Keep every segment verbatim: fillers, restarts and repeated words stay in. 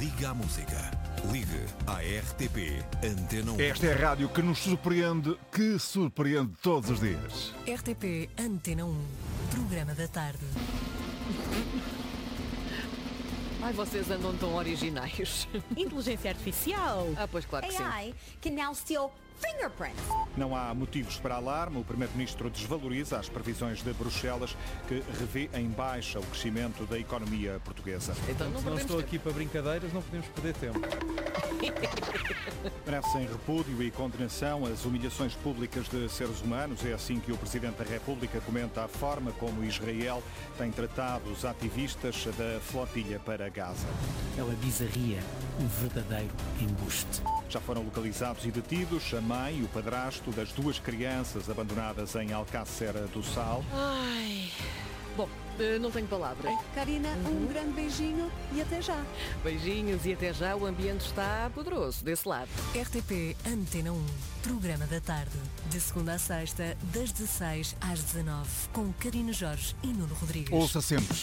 Liga à música. Ligue à R T P Antena um. Esta é a rádio que nos surpreende, que surpreende todos os dias. R T P Antena um, programa da tarde. Ai, vocês andam tão originais. Inteligência artificial. Ah, pois claro que sim. A I can now steal fingerprints. Não há motivos para alarme. O Primeiro-Ministro desvaloriza as previsões de Bruxelas, que revê em baixa o crescimento da economia portuguesa. Então não, Não perdemos estou tempo. aqui para brincadeiras, não podemos perder tempo. Merecem repúdio e condenação as humilhações públicas de seres humanos. É assim que o Presidente da República comenta a forma como Israel tem tratado os ativistas da flotilha para Gaza. Ela bizarria, um verdadeiro embuste. Já foram localizados e detidos a mãe e o padrasto das duas crianças abandonadas em Alcácer do Sal. Ai. Bom, eh, não tenho palavras. Karina, um grande beijinho e até já. Beijinhos e até já. O ambiente está poderoso desse lado. R T P Antena um, programa da tarde. De segunda a sexta, das dezesseis às dezanove, com Karina Jorge e Nuno Rodrigues. Ouça sempre.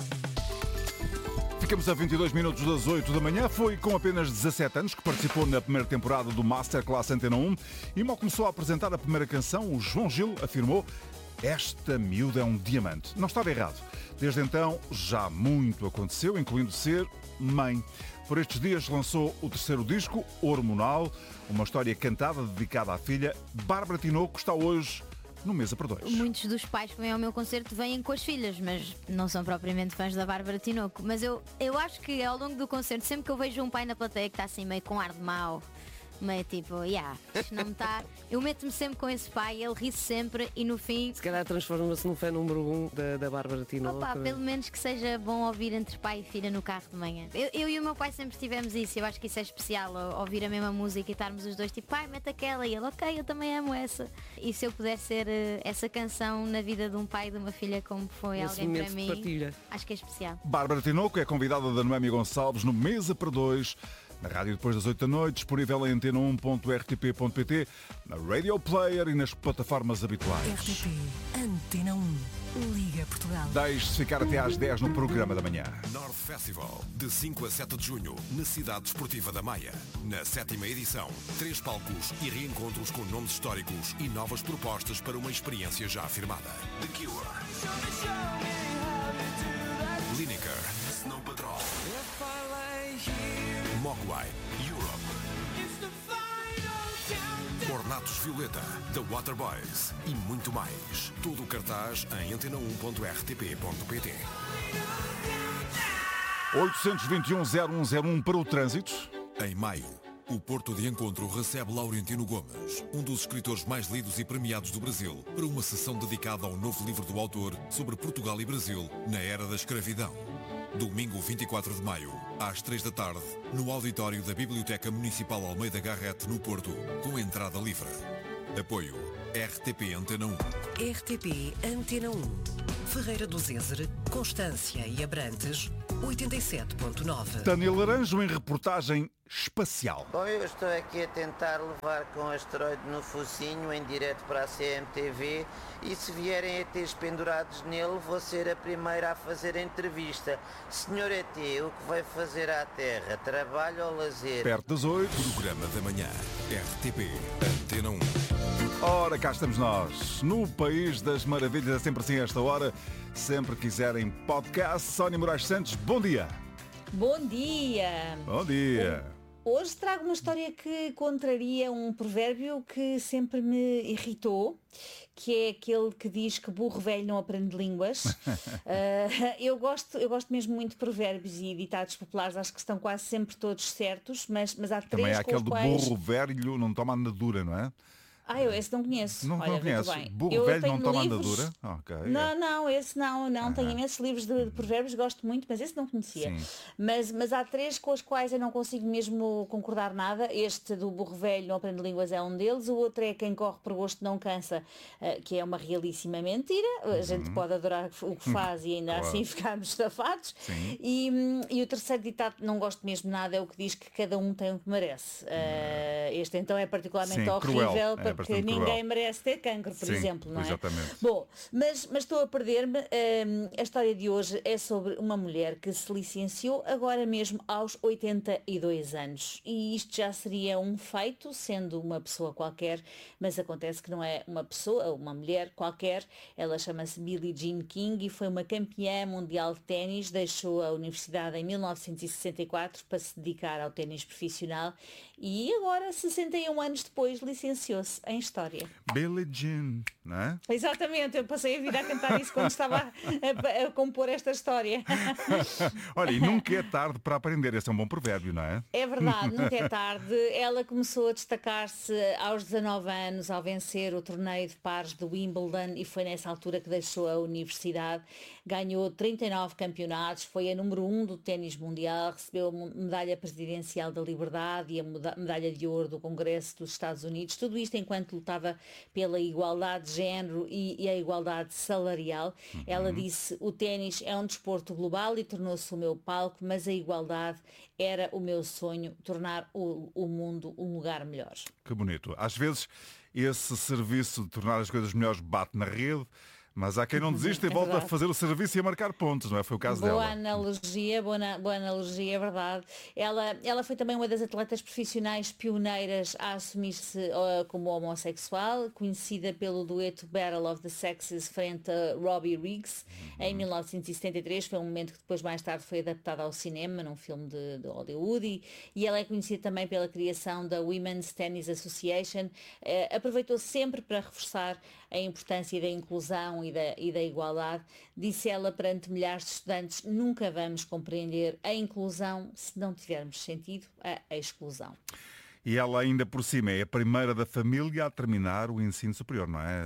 Ficamos a vinte e dois minutos das oito da manhã. Foi com apenas dezassete anos que participou na primeira temporada do Masterclass Antena um e mal começou a apresentar a primeira canção, o João Gil afirmou: esta miúda é um diamante. Não estava errado. Desde então, já muito aconteceu, incluindo ser mãe. Por estes dias lançou o terceiro disco, Hormonal, uma história cantada dedicada à filha. Bárbara Tinoco está hoje no Mesa por Dois. Muitos dos pais que vêm ao meu concerto vêm com as filhas, mas não são propriamente fãs da Bárbara Tinoco. Mas eu, eu acho que ao longo do concerto, sempre que eu vejo um pai na plateia que está assim meio com ar de mau, meio tipo, yeah, isto não me está. Eu meto-me sempre com esse pai, ele ri sempre e no fim. Se calhar transforma-se num fã número um da, da Bárbara Tinoco. Opa, pelo menos que seja bom ouvir entre pai e filha no carro de manhã. Eu, eu e o meu pai sempre tivemos isso. Eu acho que isso é especial, ouvir a mesma música e estarmos os dois tipo, pai, mete aquela, e ele, ok, eu também amo essa. E se eu puder ser uh, essa canção na vida de um pai e de uma filha como foi Esse alguém para momento de mim, partilha. acho que é especial. Bárbara Tinoco é convidada da Noémia Gonçalves no Mesa por Dois, na rádio depois das oito da noite, disponível em antena um ponto r t p ponto p t, na Radio Player e nas plataformas habituais. R T P Antena um, Liga Portugal. Deixe-se ficar até às dez no programa da manhã. North Festival, de cinco a sete de junho, na Cidade Desportiva da Maia. Na sétima edição, três palcos e reencontros com nomes históricos e novas propostas para uma experiência já afirmada. The Cure, Lineker, Snow Patrol, Mogwai, Europe, Ornatos Violeta, The Waterboys e muito mais. Todo o cartaz em antena um ponto r t p ponto p t. oitocentos e vinte e um, zero um zero um para o trânsito. Em maio, o Porto de Encontro recebe Laurentino Gomes, um dos escritores mais lidos e premiados do Brasil, para uma sessão dedicada ao novo livro do autor sobre Portugal e Brasil na era da escravidão. Domingo vinte e quatro de maio, às três da tarde, no auditório da Biblioteca Municipal Almeida Garrett, no Porto, com entrada livre. Apoio R T P Antena um. R T P Antena um, Ferreira do Zézer, Constância e Abrantes, oitenta e sete ponto nove. Tânia Laranjo em reportagem espacial. Bom, eu estou aqui a tentar levar com um asteroide no focinho em direto para a C M T V e se vierem E Tês pendurados nele vou ser a primeira a fazer a entrevista. senhor E T, o que vai fazer à Terra? Trabalho ou lazer? Perto das oito. Programa da manhã, R T P Antena um. Ora, cá estamos nós, no País das Maravilhas, é sempre assim a esta hora. Sempre quiserem podcast. Sónia Moraes Santos, bom dia. Bom dia. Bom dia. Hoje trago uma história que contraria um provérbio que sempre me irritou, que é aquele que diz que burro velho não aprende línguas. uh, eu, gosto, eu gosto mesmo muito de provérbios e ditados populares, acho que estão quase sempre todos certos, mas, mas há Também três há com aquele os do quais... burro velho não toma andadura, não é? Ah, eu esse não conheço. Não, Olha, não conheces? bem. Burro Eu velho tenho não toma livros... andadura? Ok. Não, não, esse não, não. Aham. Tenho imensos livros de, de provérbios, gosto muito, mas esse não conhecia. Mas, mas há três com os quais eu não consigo mesmo concordar nada. Este do burro velho não aprende línguas é um deles. O outro é quem corre por gosto não cansa, uh, que é uma realíssima mentira. A Uhum. gente pode adorar o que faz e ainda Claro. assim ficarmos safados. Sim. E, hum, e o terceiro ditado, não gosto mesmo nada, é o que diz que cada um tem o que merece. Uh, este então é particularmente Sim, horrível cruel. É para, para porque bastante ninguém cruel. merece ter cancro, por Sim, exemplo, não é? exatamente. Bom, mas, mas estou a perder-me. Hum, a história de hoje é sobre uma mulher que se licenciou agora mesmo aos oitenta e dois anos. E isto já seria um feito, sendo uma pessoa qualquer, mas acontece que não é uma pessoa, uma mulher qualquer. Ela chama-se Billie Jean King e foi uma campeã mundial de ténis, deixou a universidade em mil novecentos e sessenta e quatro para se dedicar ao ténis profissional e agora, sessenta e um anos depois, licenciou-se em História. Billie Jean, não é? Exatamente, eu passei a vida a cantar isso quando estava a, a, a compor esta história. Olha, e nunca é tarde para aprender, esse é um bom provérbio, não é? É verdade, nunca é tarde. Ela começou a destacar-se aos dezanove anos ao vencer o torneio de pares de Wimbledon e foi nessa altura que deixou a universidade. Ganhou trinta e nove campeonatos, foi a número um do ténis mundial, recebeu a medalha presidencial da liberdade e a medalha de ouro do Congresso dos Estados Unidos. Tudo isto enquanto lutava pela igualdade de género e, e a igualdade salarial. Uhum. Ela disse, o ténis é um desporto global e tornou-se o meu palco, mas a igualdade era o meu sonho, tornar o, o mundo um lugar melhor. Que bonito. Às vezes esse serviço de tornar as coisas melhores bate na rede, mas há quem não desista e é volta verdade. a fazer o serviço e a marcar pontos, não é? Foi o caso boa dela. Analogia, boa, boa analogia, é verdade. Ela, ela foi também uma das atletas profissionais pioneiras a assumir-se uh, como homossexual, conhecida pelo dueto Battle of the Sexes frente a Robbie Riggs, uhum. em mil novecentos e setenta e três. Foi um momento que depois mais tarde foi adaptado ao cinema, num filme de, de Hollywood, e, e ela é conhecida também pela criação da Women's Tennis Association. Uh, aproveitou sempre para reforçar a importância da inclusão e da, e da igualdade. Disse ela perante milhares de estudantes, nunca vamos compreender a inclusão se não tivermos sentido a, a exclusão. E ela ainda por cima é a primeira da família a terminar o ensino superior, não é?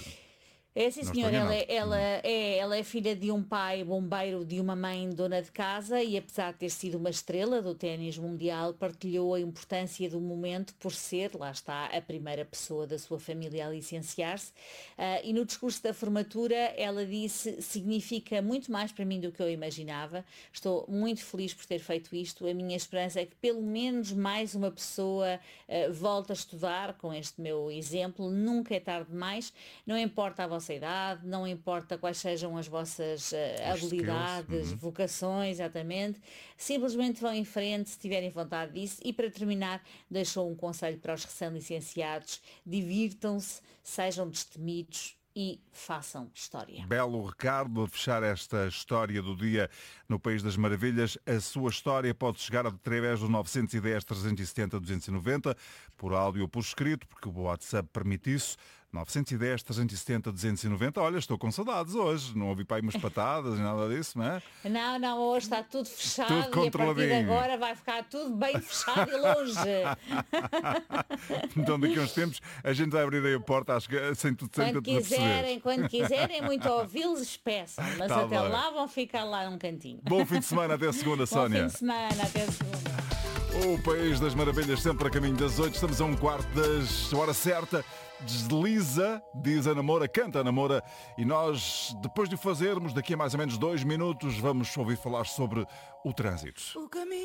É sim, senhor. Ela, ela, é, ela é filha de um pai bombeiro, de uma mãe dona de casa e, apesar de ter sido uma estrela do ténis mundial, partilhou a importância do momento por ser, lá está, a primeira pessoa da sua família a licenciar-se. Uh, e no discurso da formatura ela disse, significa muito mais para mim do que eu imaginava. Estou muito feliz por ter feito isto. A minha esperança é que pelo menos mais uma pessoa uh, volte a estudar com este meu exemplo. Nunca é tarde demais. Não importa a vossa idade, não importa quais sejam as vossas uh, habilidades, uhum. vocações, exatamente, simplesmente vão em frente se tiverem vontade disso. E para terminar, deixou um conselho para os recém-licenciados: divirtam-se, sejam destemidos e façam história. Belo recado a fechar esta história do dia no País das Maravilhas. A sua história pode chegar através do nove um zero, trezentos e setenta, duzentos e noventa, por áudio ou por escrito, porque o WhatsApp permite isso. nove um zero, trezentos e setenta, duzentos e noventa. Olha, estou com saudades hoje. Não ouvi para aí umas patadas, nada disso, não é? Não, não, hoje está tudo fechado tudo e a partir de agora vai ficar tudo bem fechado e longe. Então daqui a uns tempos a gente vai abrir aí a porta acho que, sem tudo sem Quando quiserem, quando quiserem muito ouvi-los, peçam. Mas tá até bem. lá vão ficar lá num cantinho. Bom fim de semana, até segunda, Sónia. Bom fim de semana, até segunda. O País das Maravilhas sempre a caminho das oito. Estamos a um quarto das hora certa. Desliza, diz a Namora, canta a Namora. E nós, depois de o fazermos, daqui a mais ou menos dois minutos, vamos ouvir falar sobre o trânsito.